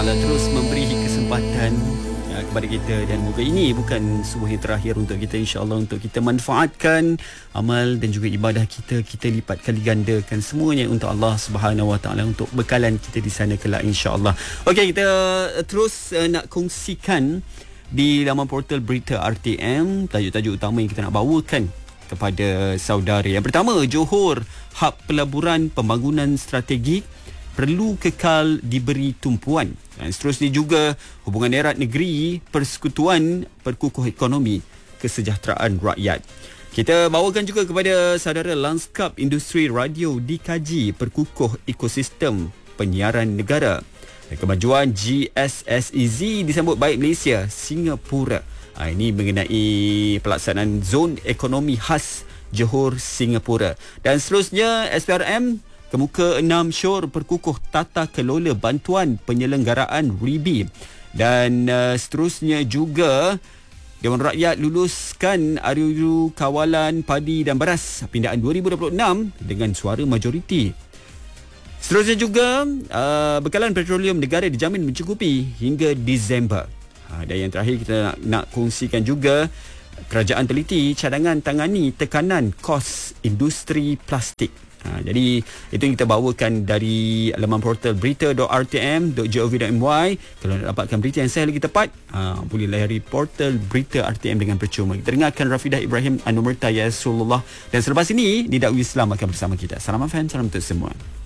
Taala terus memberi kesempatan kepada kita, dan moga ini bukan sebuah yang terakhir untuk kita, insya-Allah, untuk kita manfaatkan amal dan juga ibadah kita lipat kali gandakan semuanya untuk Allah Subhanahu Wa Taala, untuk bekalan kita di sana kelak, insya-Allah. Okey, kita terus nak kongsikan di laman portal berita RTM tajuk-tajuk utama yang kita nak bawakan kepada saudara. Yang pertama, Johor hub pelaburan pembangunan strategik perlu kekal diberi tumpuan. Dan seterusnya juga, hubungan erat negeri, persekutuan perkukuh ekonomi kesejahteraan rakyat. Kita bawakan juga kepada saudara, lanskap industri radio dikaji perkukuh ekosistem penyiaran negara. Dan kemajuan GSSEZ disambut baik Malaysia, Singapura. Ini mengenai pelaksanaan zon ekonomi khas Johor, Singapura. Dan seterusnya, SPRM kemuka 6 syur perkukuh tata kelola bantuan penyelenggaraan RIBI. Dan seterusnya juga, Dewan Rakyat luluskan RUU Kawalan Padi dan Beras pindaan 2026 dengan suara majoriti. Seterusnya juga, bekalan petroleum negara dijamin mencukupi hingga Disember. Dan yang terakhir, kita nak kongsikan juga, kerajaan teliti cadangan tangani tekanan kos industri plastik. Jadi itu yang kita bawakan dari laman portal berita.rtm.gov.my. Kalau nak dapatkan berita yang saya lagi tepat, boleh layari portal berita RTM dengan percuma. Kita dengarkan Rafidah Ibrahim Anumerta Ya Rasulullah, dan selepas ini Nida Islam akan bersama kita. Salam FM, salam untuk semua.